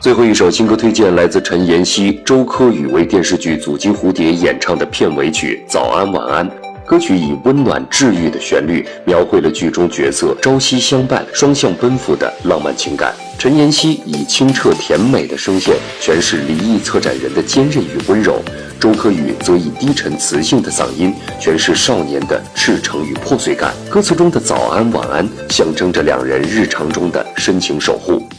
最后一首新歌推荐来自陈妍希、周柯宇为电视剧《祖籍蝴蝶》演唱的片尾曲《早安晚安》。歌曲以温暖治愈的旋律，描绘了剧中角色朝夕相伴、双向奔赴的浪漫情感。陈妍希以清澈甜美的声线诠释离异策展人的坚韧与温柔，周柯宇则以低沉磁性的嗓音诠释少年的赤诚与破碎感。歌词中的早安晚安象征着两人日常中的深情守护。